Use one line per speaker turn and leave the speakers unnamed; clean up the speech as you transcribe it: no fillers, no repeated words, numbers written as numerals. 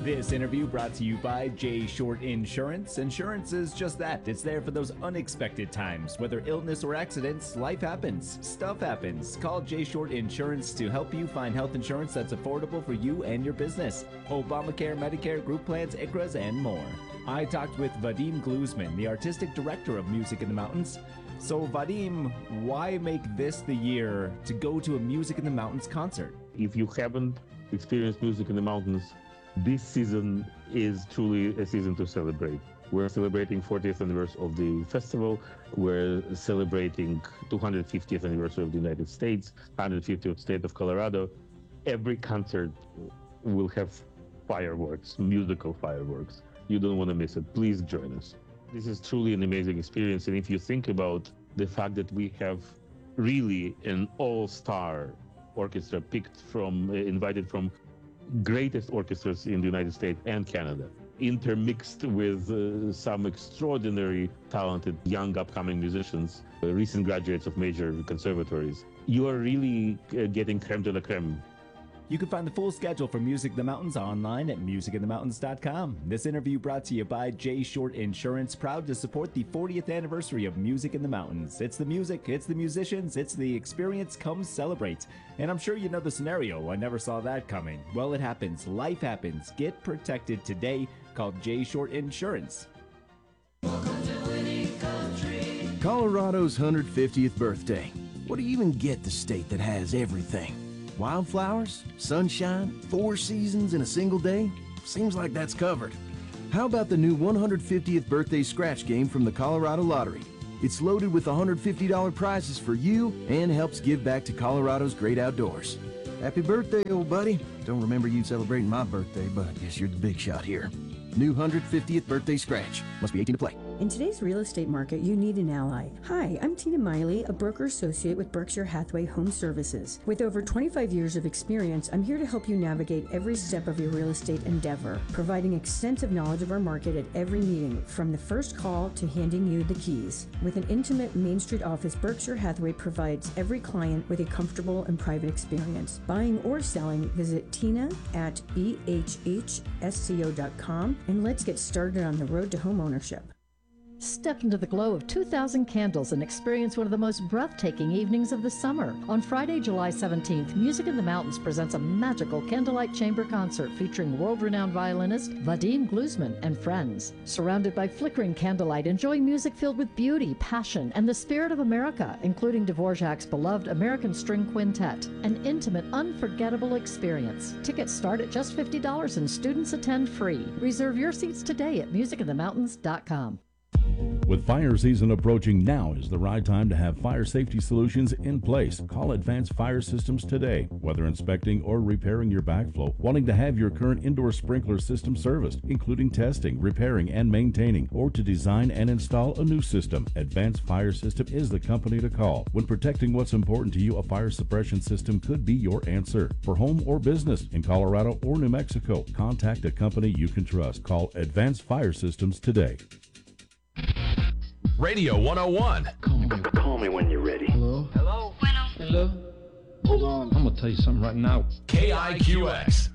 This interview brought to you by J Short Insurance. Insurance is just that. It's there for those unexpected times. Whether illness or accidents, life happens. Stuff happens. Call J Short Insurance to help you find health insurance that's affordable for you and your business. Obamacare, Medicare, group plans, ICHRAs, and more. I talked with Vadim Gluzman, the artistic director of Music in the Mountains. So Vadim, why make this the year to go to a Music in the Mountains concert?
If you haven't experienced Music in the Mountains, this season is truly a season to celebrate. We're celebrating 40th anniversary of the festival. We're celebrating 250th anniversary of the United States, 150th state of Colorado. Every concert will have fireworks, musical fireworks. You don't want to miss it. Please join us. This is truly an amazing experience. And if you think about the fact that we have really an all-star orchestra invited from greatest orchestras in the United States and Canada, intermixed with some extraordinary talented young upcoming musicians, recent graduates of major conservatories. You are really getting creme de la creme.
You can find the full schedule for Music in the Mountains online at musicinthemountains.com. This interview brought to you by J Short Insurance, proud to support the 40th anniversary of Music in the Mountains. It's the music, it's the musicians, it's the experience. Come celebrate. And I'm sure you know the scenario. I never saw that coming. Well, it happens. Life happens. Get protected today. Call J Short Insurance.
Colorado's 150th birthday. What do you even get the state that has everything? Wildflowers, sunshine, 4 seasons in a single day? Seems like that's covered. How about the new 150th birthday scratch game from the Colorado Lottery? It's loaded with $150 prizes for you and helps give back to Colorado's great outdoors. Happy birthday, old buddy. Don't remember you celebrating my birthday, but I guess you're the big shot here. New 150th birthday scratch. Must be 18 to play.
In today's real estate market, you need an ally. Hi, I'm Tina Miley, a broker associate with Berkshire Hathaway Home Services. With over 25 years of experience, I'm here to help you navigate every step of your real estate endeavor, providing extensive knowledge of our market at every meeting, from the first call to handing you the keys. With an intimate Main Street office, Berkshire Hathaway provides every client with a comfortable and private experience. Buying or selling, visit Tina at ehhsco.com and let's get started on the road to home ownership.
Step into the glow of 2,000 candles and experience one of the most breathtaking evenings of the summer. On Friday, July 17th, Music in the Mountains presents a magical candlelight chamber concert featuring world-renowned violinist Vadim Gluzman and friends. Surrounded by flickering candlelight, enjoy music filled with beauty, passion, and the spirit of America, including Dvorak's beloved American String Quintet. An intimate, unforgettable experience. Tickets start at just $50 and students attend free. Reserve your seats today at musicinthemountains.com.
With fire season approaching, now is the right time to have fire safety solutions in place. Call Advanced Fire Systems today. Whether inspecting or repairing your backflow, wanting to have your current indoor sprinkler system serviced, including testing, repairing, and maintaining, or to design and install a new system, Advanced Fire System is the company to call. When protecting what's important to you, a fire suppression system could be your answer. For home or business in Colorado or New Mexico, contact a company you can trust. Call Advanced Fire Systems today.
Radio 101.
Call me when you're ready.
Hello?
Hello?
Hello? Hold on. I'm going to tell you something right now.
KIQX.